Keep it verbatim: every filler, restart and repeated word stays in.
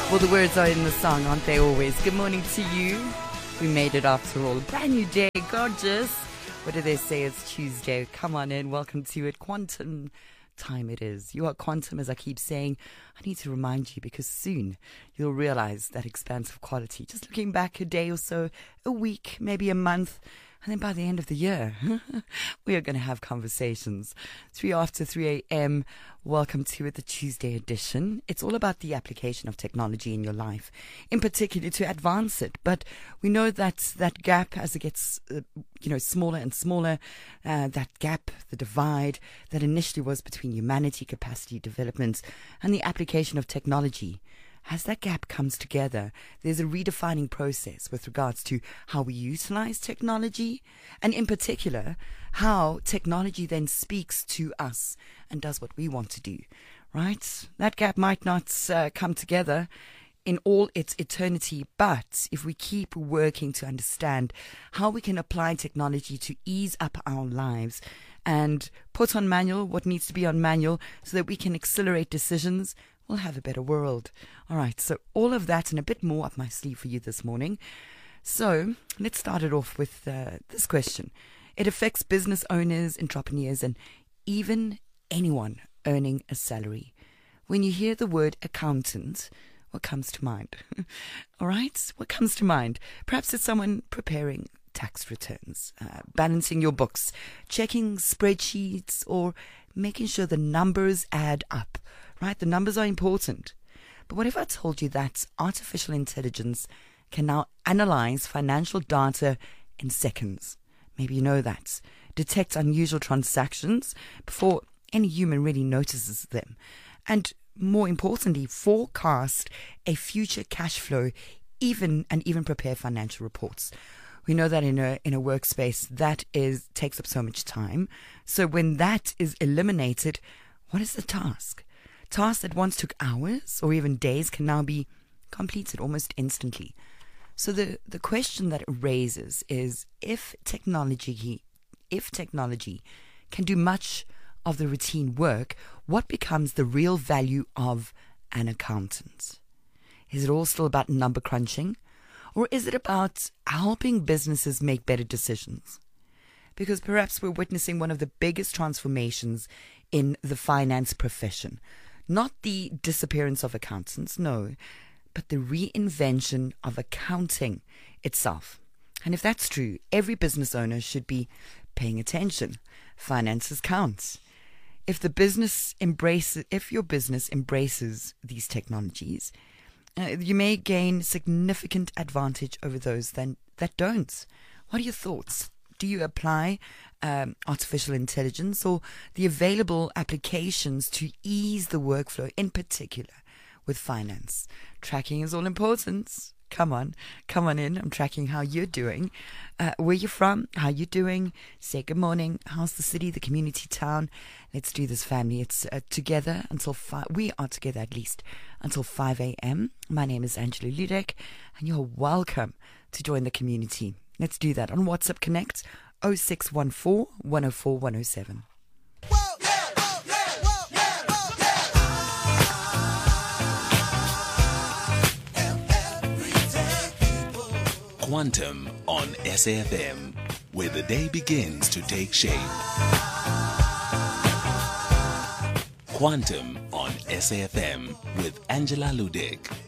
Well, the words are in the song, aren't they always? Good morning to you. We made it after all. Brand new day, gorgeous. What do they say? It's Tuesday. Come on in. Welcome to it. Quantum time it is. You are quantum, as I keep saying. I need to remind you because soon you'll realize that expansive quality. Just looking back a day or so, a week, maybe a month. And then by the end of the year, we are going to have conversations. Three after three a.m. Welcome to it, the Tuesday edition. It's all about the application of technology in your life, in particular to advance it. But we know that that gap, as it gets, uh, you know, smaller and smaller, uh, that gap, the divide that initially was between humanity, capacity development, and the application of technology. As that gap comes together, there's a redefining process with regards to how we utilize technology, and in particular, how technology then speaks to us and does what we want to do, right? That gap might not uh, come together in all its eternity, but if we keep working to understand how we can apply technology to ease up our lives and put on manual what needs to be on manual so that we can accelerate decisions, we'll have a better world. All right, so all of that and a bit more up my sleeve for you this morning. So let's start it off with uh, this question. It affects business owners, entrepreneurs, and even anyone earning a salary. When you hear the word accountant, what comes to mind? All right, what comes to mind? Perhaps it's someone preparing tax returns, uh, balancing your books, checking spreadsheets, or making sure the numbers add up. Right, the numbers are important. But what if I told you that artificial intelligence can now analyze financial data in seconds? Maybe you know that. Detect unusual transactions before any human really notices them. And more importantly, forecast a future cash flow, even and even prepare financial reports. We know that in a in a workspace that is takes up so much time. So when that is eliminated, what is the task? Tasks that once took hours or even days can now be completed almost instantly. So the, the question that it raises is if technology, if technology can do much of the routine work, what becomes the real value of an accountant? Is it all still about number crunching? Or is it about helping businesses make better decisions? Because perhaps we're witnessing one of the biggest transformations in the finance profession. Not the disappearance of accountants, no, but the reinvention of accounting itself. And if that's true, every business owner should be paying attention. Finances count. If the business embraces, if your business embraces these technologies, uh, you may gain significant advantage over those then, that don't. What are your thoughts? Do you apply um, artificial intelligence or the available applications to ease the workflow, in particular with finance? Tracking is all important. Come on, come on in. I'm tracking how you're doing. Uh, where you're from, how you doing. Say good morning. How's the city, the community, town? Let's do this, family. It's uh, together until five. We are together at least until five a.m. My name is Angela Ludek, and you're welcome to join the community. Let's do that on WhatsApp Connect oh six one four, one oh four, one oh seven. Quantum on S A F M, where the day begins to take shape. Quantum on S A F M with Angela Ludek.